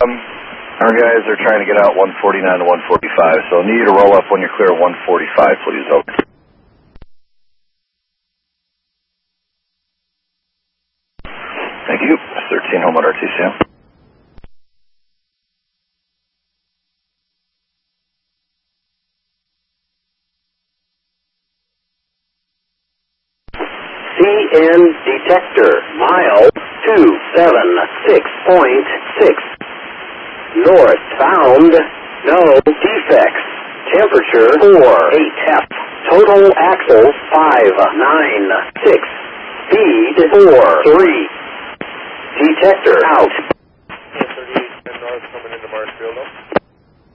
Our guys are trying to get out 149 to 145, so need you to roll up when you're clear of 145, please. Over. Thank you. 13 home at RTCM. CN detector, mile 276.6. Northbound, no defects. Temperature 4.8 F. Total axle 596. Speed 4.3. Detector out. 1038 10 north coming into Marshfield.